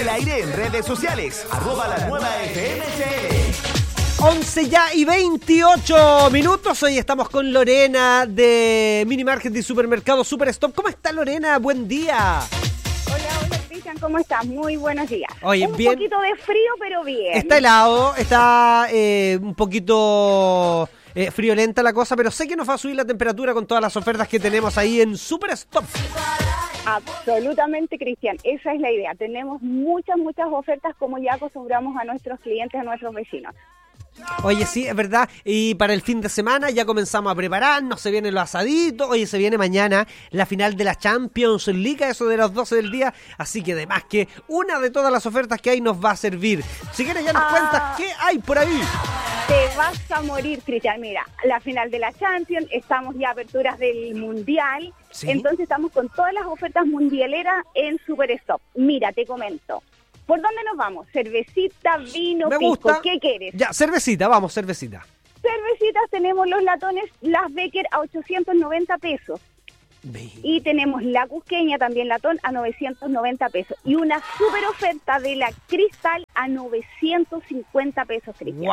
El aire en redes sociales, @lanuevaFMCL. 11 ya y 28 minutos. Hoy estamos con Lorena de Mini Market y Supermercado Super Stop. ¿Cómo está, Lorena? Buen día. Hola, Cristian, ¿cómo estás? Muy buenos días. Oye, un bien. poquito de frío, pero bien. Está helado, está un poquito friolenta la cosa, pero sé que nos va a subir la temperatura con todas las ofertas que tenemos ahí en Super Stop. Absolutamente, Cristian, esa es la idea. Tenemos muchas ofertas como ya acostumbramos a nuestros clientes, a nuestros vecinos. Oye, sí, es verdad. Y para el fin de semana ya comenzamos a prepararnos, se vienen los asaditos. Oye, se viene mañana la final de la Champions League, eso de las 12 del día. Así que además que una de todas las ofertas que hay nos va a servir. Si quieres ya nos cuentas qué hay por ahí. Te vas a morir, Cristian. Mira, la final de la Champions, estamos ya a aperturas del Mundial. ¿Sí? Entonces estamos con todas las ofertas mundialeras en Super Stop. Mira, te comento. ¿Por dónde nos vamos? Cervecita, vino, Me pisco. gusta. ¿Qué quieres? Ya, cervecita, vamos, cervecita. Cervecitas, tenemos los latones, las Becker a 890 pesos. Y tenemos la cusqueña, también latón, a 990 pesos. Y una super oferta de la Cristal a 950 pesos, Cristian.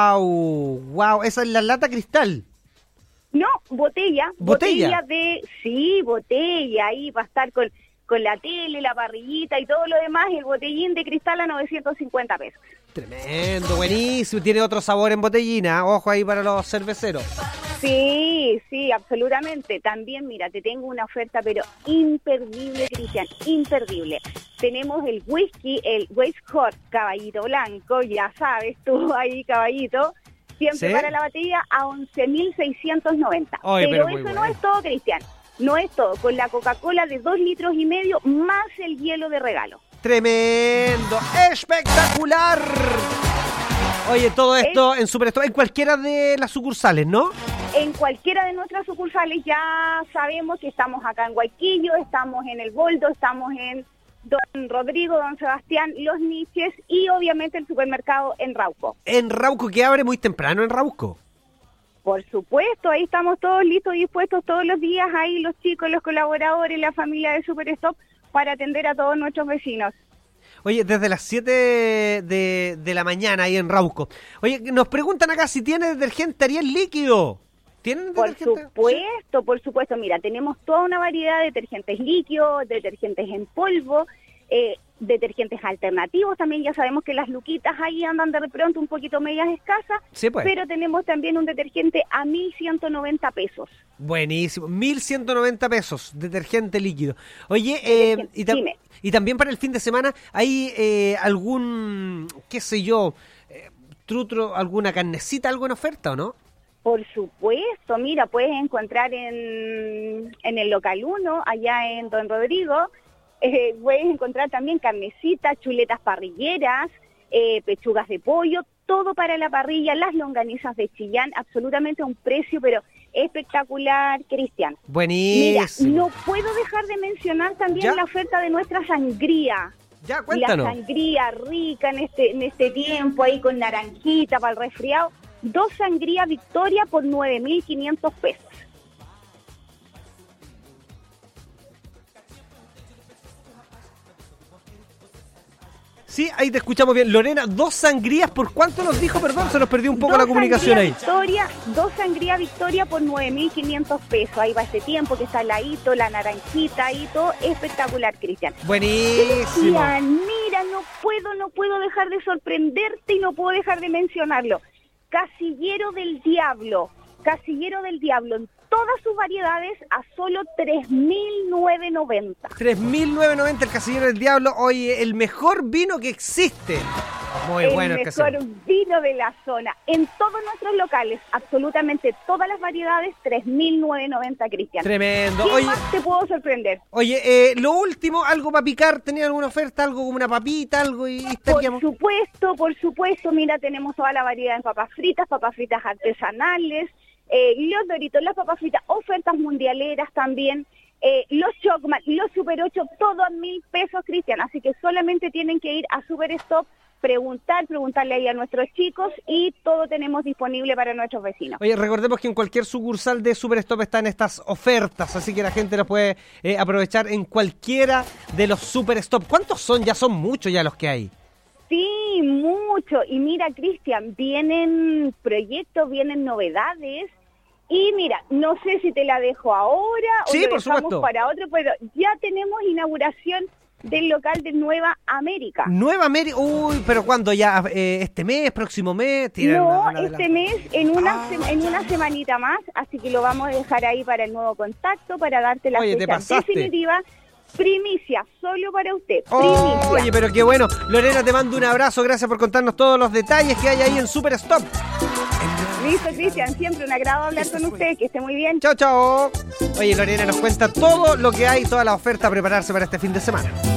¡Wow! Esa es la lata Cristal. No, botella. ¿Botella? Botella. Ahí va a estar con la tele, la parrillita y todo lo demás. El botellín de Cristal a 950 pesos. Tremendo, buenísimo. Tiene otro sabor en botellina. Ojo ahí para los cerveceros. Sí, absolutamente. También, mira, te tengo una oferta, pero imperdible, Cristian, imperdible. Tenemos el whisky, el Weisshort Caballito Blanco, ya sabes tú ahí, caballito, siempre ¿Sí? para la batería a 11.690. Oye, pero muy eso bueno. no es todo, Cristian, no es todo. Con la Coca-Cola de 2,5 litros más el hielo de regalo. Tremendo, espectacular. Oye, todo esto en Superstore, en cualquiera de las sucursales, ¿no? En cualquiera de nuestras sucursales. Ya sabemos que estamos acá en Guayquillo, estamos en El Boldo, estamos en Don Rodrigo, Don Sebastián, Los Niches y obviamente el supermercado en Rauco. En Rauco, que abre muy temprano en Rauco. Por supuesto, ahí estamos todos listos y dispuestos todos los días, ahí los chicos, los colaboradores, la familia de Superstop para atender a todos nuestros vecinos. Oye, desde las 7 de la mañana ahí en Rauco. Oye, nos preguntan acá si tiene detergente Ariel líquido. ¿Tienen detergente? Por supuesto. Mira, tenemos toda una variedad de detergentes líquidos, detergentes en polvo, detergentes alternativos. También ya sabemos que las luquitas ahí andan de pronto un poquito medias escasas. Sí, pues. Pero tenemos también un detergente a 1.190 pesos. Buenísimo, 1.190 pesos, detergente líquido. Oye, y también para el fin de semana, ¿hay algún, qué sé yo, trutro, alguna carnecita, algo en oferta o no? Por supuesto, mira, puedes encontrar en el local 1, allá en Don Rodrigo, puedes encontrar también carnecitas, chuletas parrilleras, pechugas de pollo, todo para la parrilla, las longanizas de Chillán, absolutamente a un precio, pero espectacular, Cristian. Buenísimo. Mira, no puedo dejar de mencionar también la oferta de nuestra sangría. Ya, cuéntanos. La sangría rica en este tiempo, ahí con naranjita para el resfriado. 2 sangría Victoria por 9.500 pesos. Sí, ahí te escuchamos bien. Lorena, 2 sangrías, ¿por cuánto nos dijo? Perdón, se nos perdió un poco la comunicación ahí. 2 sangría Victoria por 9.500 pesos. Ahí va este tiempo que está el ladito, la naranjita y todo. Espectacular, Cristian. Buenísimo. Cristian, mira, no puedo dejar de sorprenderte y no puedo dejar de mencionarlo. Casillero del Diablo en todas sus variedades a solo 3.990. 3.990 el Casillero del Diablo. Oye, el mejor vino que existe. Muy bueno el mejor vino de la zona. En todos nuestros locales, absolutamente todas las variedades, 3.990, Cristian. Tremendo. ¿Qué más te puedo sorprender? Oye, lo último, algo para picar. ¿Tenía alguna oferta? Algo como una papita, algo y estaríamos... Por supuesto. Mira, tenemos toda la variedad en papas fritas artesanales, los Doritos, las papas fritas, ofertas mundialeras también, los Chocman, los Super 8, todo a 1.000 pesos, Cristian. Así que solamente tienen que ir a Super Stop preguntarle ahí a nuestros chicos y todo tenemos disponible para nuestros vecinos. Oye, recordemos que en cualquier sucursal de Super Stop están estas ofertas, así que la gente las puede aprovechar en cualquiera de los Super Stop. ¿Cuántos son? Ya son muchos ya los que hay. Sí, mucho. Y mira, Cristian, vienen proyectos, vienen novedades. Y mira, no sé si te la dejo ahora o sí, lo por dejamos supuesto. para otro, pero ya tenemos inauguración del local de Nueva América. Nueva América, uy, pero ¿cuándo ya? ¿Este mes, próximo mes? No, este mes, en una semanita más, así que lo vamos a dejar ahí para el nuevo contacto, para darte la fecha definitiva. Primicia, solo para usted. Primicia. Oye, pero qué bueno. Lorena, te mando un abrazo, gracias por contarnos todos los detalles que hay ahí en Super Stop. Listo, Cristian, siempre un agrado hablar con usted, que esté muy bien. Chao, chao. Oye, Lorena nos cuenta todo lo que hay, toda la oferta a prepararse para este fin de semana.